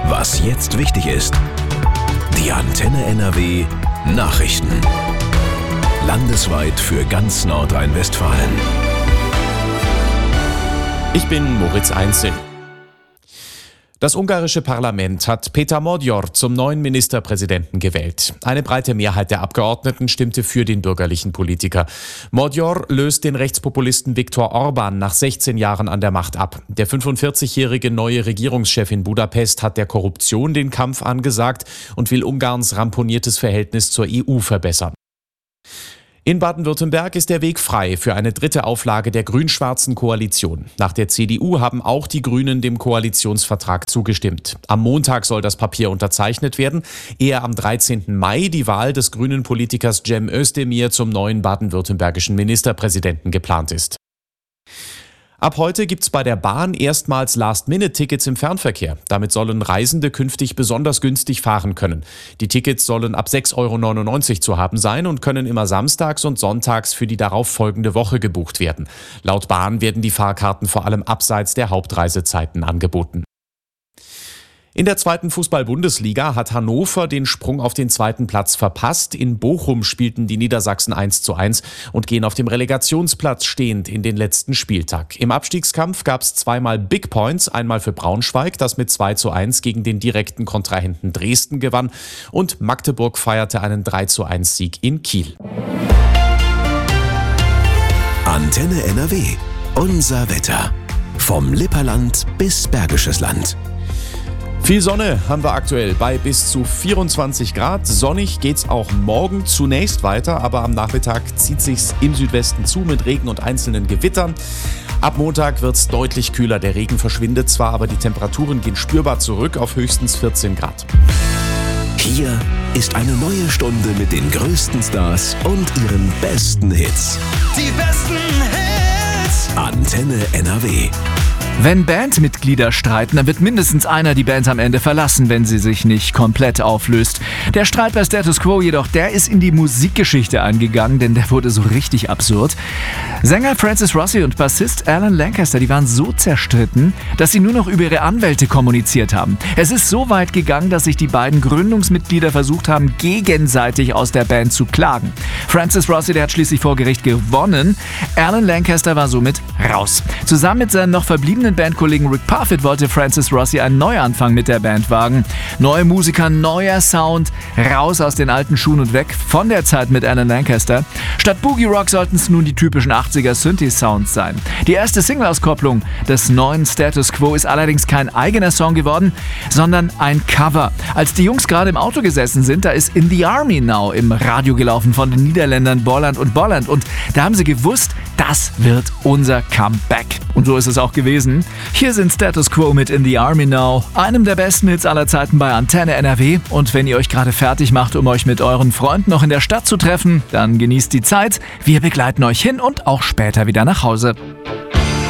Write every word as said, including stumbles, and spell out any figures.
Was jetzt wichtig ist. Die Antenne N R W Nachrichten. Landesweit für ganz Nordrhein-Westfalen. Ich bin Moritz Einzel. Das ungarische Parlament hat Péter Magyar zum neuen Ministerpräsidenten gewählt. Eine breite Mehrheit der Abgeordneten stimmte für den bürgerlichen Politiker. Magyar löst den Rechtspopulisten Viktor Orbán nach sechzehn Jahren an der Macht ab. Der fünfundvierzigjährige neue Regierungschef in Budapest hat der Korruption den Kampf angesagt und will Ungarns ramponiertes Verhältnis zur E U verbessern. In Baden-Württemberg ist der Weg frei für eine dritte Auflage der grün-schwarzen Koalition. Nach der C D U haben auch die Grünen dem Koalitionsvertrag zugestimmt. Am Montag soll das Papier unterzeichnet werden, ehe am dreizehnten Mai die Wahl des grünen Politikers Cem Özdemir zum neuen baden-württembergischen Ministerpräsidenten geplant ist. Ab heute gibt's bei der Bahn erstmals Last-Minute-Tickets im Fernverkehr. Damit sollen Reisende künftig besonders günstig fahren können. Die Tickets sollen ab sechs Euro neunundneunzig zu haben sein und können immer samstags und sonntags für die darauf folgende Woche gebucht werden. Laut Bahn werden die Fahrkarten vor allem abseits der Hauptreisezeiten angeboten. In der zweiten Fußball-Bundesliga hat Hannover den Sprung auf den zweiten Platz verpasst. In Bochum spielten die Niedersachsen eins zu eins und gehen auf dem Relegationsplatz stehend in den letzten Spieltag. Im Abstiegskampf gab es zweimal Big Points, einmal für Braunschweig, das mit zwei zu eins gegen den direkten Kontrahenten Dresden gewann, und Magdeburg feierte einen drei zu eins Sieg in Kiel. Antenne N R W. Unser Wetter. Vom Lipperland bis Bergisches Land. Viel Sonne haben wir aktuell bei bis zu vierundzwanzig Grad. Sonnig geht's auch morgen zunächst weiter, aber am Nachmittag zieht sich's im Südwesten zu mit Regen und einzelnen Gewittern. Ab Montag wird's deutlich kühler. Der Regen verschwindet zwar, aber die Temperaturen gehen spürbar zurück auf höchstens vierzehn Grad. Hier ist eine neue Stunde mit den größten Stars und ihren besten Hits. Die besten Hits. Antenne N R W. Wenn Bandmitglieder streiten, dann wird mindestens einer die Band am Ende verlassen, wenn sie sich nicht komplett auflöst. Der Streit bei Status Quo jedoch, der ist in die Musikgeschichte eingegangen, denn der wurde so richtig absurd. Sänger Francis Rossi und Bassist Alan Lancaster, die waren so zerstritten, dass sie nur noch über ihre Anwälte kommuniziert haben. Es ist so weit gegangen, dass sich die beiden Gründungsmitglieder versucht haben, gegenseitig aus der Band zu klagen. Francis Rossi, der hat schließlich vor Gericht gewonnen. Alan Lancaster war somit raus. Zusammen mit seinen noch verbliebenen Bandkollegen Rick Parfitt wollte Francis Rossi einen Neuanfang mit der Band wagen. Neue Musiker, neuer Sound, raus aus den alten Schuhen und weg von der Zeit mit Alan Lancaster. Statt Boogie Rock sollten es nun die typischen achtziger Synthi-Sounds sein. Die erste Single-Auskopplung des neuen Status Quo ist allerdings kein eigener Song geworden, sondern ein Cover. Als die Jungs gerade im Auto gesessen sind, da ist In the Army Now im Radio gelaufen von den Niederländern Bolland und Bolland, und da haben sie gewusst, das wird unser Comeback. Und so ist es auch gewesen. Hier sind Status Quo mit In the Army Now, einem der besten Hits aller Zeiten bei Antenne N R W. Und wenn ihr euch gerade fertig macht, um euch mit euren Freunden noch in der Stadt zu treffen, dann genießt die Zeit. Wir begleiten euch hin und auch später wieder nach Hause.